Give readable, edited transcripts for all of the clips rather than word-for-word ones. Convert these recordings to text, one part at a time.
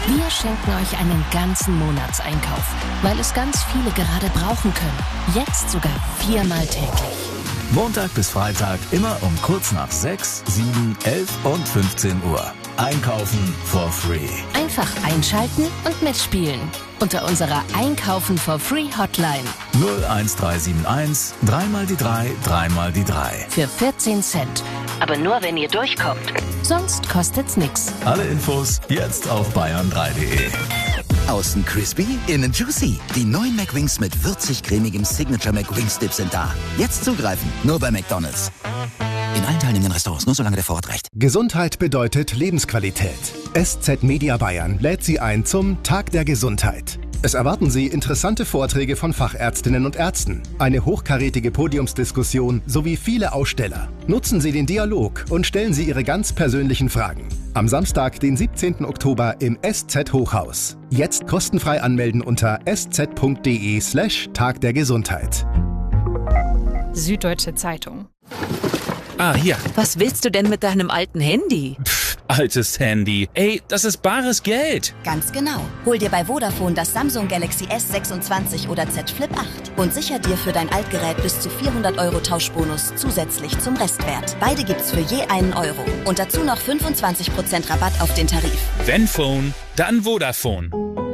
Wir schenken euch einen ganzen Monatseinkauf, weil es ganz viele gerade brauchen können. Jetzt sogar 4-mal täglich. Montag bis Freitag immer um kurz nach 6, 7, 11 und 15 Uhr. Einkaufen for free. Einfach einschalten und mitspielen. Unter unserer Einkaufen for free Hotline. 01371 3 mal die 3, 3 mal die 3. Für 14 Cent. Aber nur, wenn ihr durchkommt. Sonst kostet's nix. Alle Infos jetzt auf bayern3.de. Außen crispy, innen juicy. Die neuen McWings mit würzig-cremigem Signature McWings Dip sind da. Jetzt zugreifen, nur bei McDonald's. In allen teilnehmenden Restaurants, nur solange der Vorrat reicht. Gesundheit bedeutet Lebensqualität. SZ Media Bayern lädt Sie ein zum Tag der Gesundheit. Es erwarten Sie interessante Vorträge von Fachärztinnen und Ärzten, eine hochkarätige Podiumsdiskussion sowie viele Aussteller. Nutzen Sie den Dialog und stellen Sie Ihre ganz persönlichen Fragen. Am Samstag, den 17. Oktober im SZ Hochhaus. Jetzt kostenfrei anmelden unter sz.de/Tag der Gesundheit. Süddeutsche Zeitung. Hier. Was willst du denn mit deinem alten Handy? Altes Handy. Ey, das ist bares Geld. Ganz genau. Hol dir bei Vodafone das Samsung Galaxy S26 oder Z Flip 8 und sicher dir für dein Altgerät bis zu 400 € Tauschbonus zusätzlich zum Restwert. Beide gibt's für je €1. Und dazu noch 25% Rabatt auf den Tarif. Wenn Phone, dann Vodafone.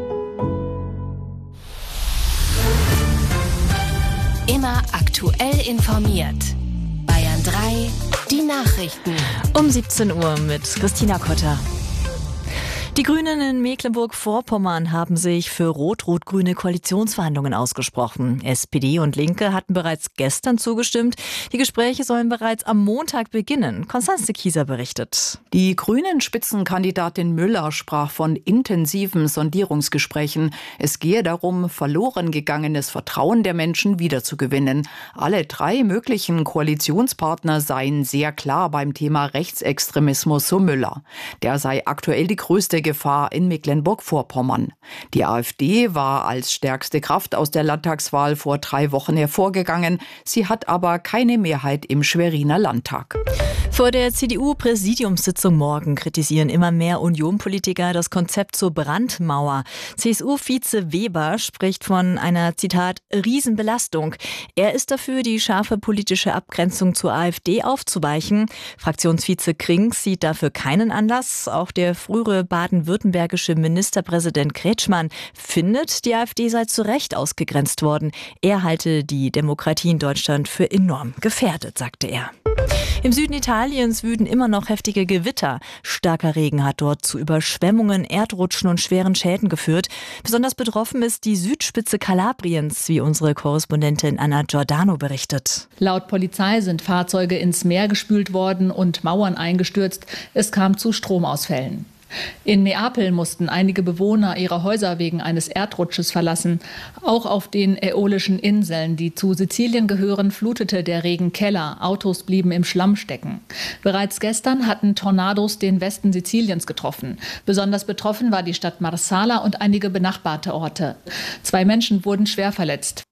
Immer aktuell informiert. Bayern 3, die Nachrichten. Um 17 Uhr mit Christina Kotter. Die Grünen in Mecklenburg-Vorpommern haben sich für rot-rot-grüne Koalitionsverhandlungen ausgesprochen. SPD und Linke hatten bereits gestern zugestimmt. Die Gespräche sollen bereits am Montag beginnen. Konstanze Kieser berichtet. Die Grünen-Spitzenkandidatin Müller sprach von intensiven Sondierungsgesprächen. Es gehe darum, verloren gegangenes Vertrauen der Menschen wiederzugewinnen. Alle 3 möglichen Koalitionspartner seien sehr klar beim Thema Rechtsextremismus, so Müller. Der sei aktuell die größte Gefahr in Mecklenburg-Vorpommern. Die AfD war als stärkste Kraft aus der Landtagswahl vor 3 Wochen hervorgegangen. Sie hat aber keine Mehrheit im Schweriner Landtag. Vor der CDU-Präsidiumssitzung morgen kritisieren immer mehr Union-Politiker das Konzept zur Brandmauer. CSU-Vize Weber spricht von einer, Zitat, Riesenbelastung. Er ist dafür, die scharfe politische Abgrenzung zur AfD aufzuweichen. Fraktionsvize Krings sieht dafür keinen Anlass. Auch der frühere baden-württembergische Ministerpräsident Kretschmann findet, die AfD sei zu Recht ausgegrenzt worden. Er halte die Demokratie in Deutschland für enorm gefährdet, sagte er. Im Süden Italiens wüten immer noch heftige Gewitter. Starker Regen hat dort zu Überschwemmungen, Erdrutschen und schweren Schäden geführt. Besonders betroffen ist die Südspitze Kalabriens, wie unsere Korrespondentin Anna Giordano berichtet. Laut Polizei sind Fahrzeuge ins Meer gespült worden und Mauern eingestürzt. Es kam zu Stromausfällen. In Neapel mussten einige Bewohner ihre Häuser wegen eines Erdrutsches verlassen. Auch auf den Äolischen Inseln, die zu Sizilien gehören, flutete der Regen Keller. Autos blieben im Schlamm stecken. Bereits gestern hatten Tornados den Westen Siziliens getroffen. Besonders betroffen war die Stadt Marsala und einige benachbarte Orte. 2 Menschen wurden schwer verletzt.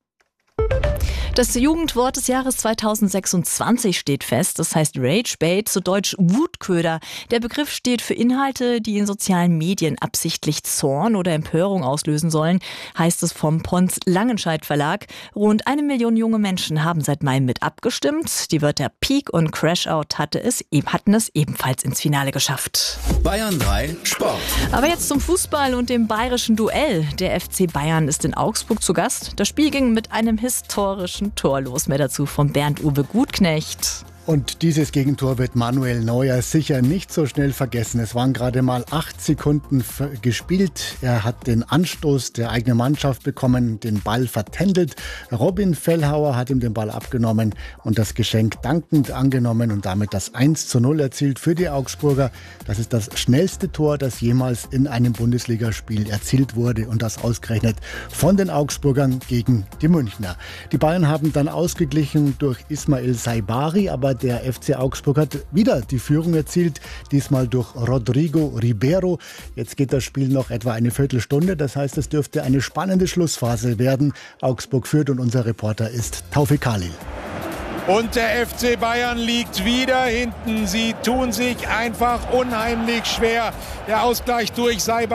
Das Jugendwort des Jahres 2026 steht fest. Das heißt Ragebait, zu Deutsch Wutköder. Der Begriff steht für Inhalte, die in sozialen Medien absichtlich Zorn oder Empörung auslösen sollen, heißt es vom Pons Langenscheidt Verlag. Rund 1 Million junge Menschen haben seit Mai mit abgestimmt. Die Wörter Peak und Crashout hatten es ebenfalls ins Finale geschafft. Bayern 3 Sport. Aber jetzt zum Fußball und dem bayerischen Duell. Der FC Bayern ist in Augsburg zu Gast. Das Spiel ging mit einem historischen Tor los. Mehr dazu von Bernd-Uwe Gutknecht. Und dieses Gegentor wird Manuel Neuer sicher nicht so schnell vergessen. Es waren gerade mal 8 Sekunden gespielt. Er hat den Anstoß der eigenen Mannschaft bekommen, den Ball vertändelt. Robin Fellhauer hat ihm den Ball abgenommen und das Geschenk dankend angenommen und damit das 1:0 erzielt für die Augsburger. Das ist das schnellste Tor, das jemals in einem Bundesligaspiel erzielt wurde und das ausgerechnet von den Augsburgern gegen die Münchner. Die Bayern haben dann ausgeglichen durch Ismail Saibari, aber der FC Augsburg hat wieder die Führung erzielt, diesmal durch Rodrigo Ribeiro. Jetzt geht das Spiel noch etwa eine Viertelstunde, das heißt, es dürfte eine spannende Schlussphase werden. Augsburg führt und unser Reporter ist Taufik Khalil. Und der FC Bayern liegt wieder hinten. Sie tun sich einfach unheimlich schwer. Der Ausgleich durch Saibari.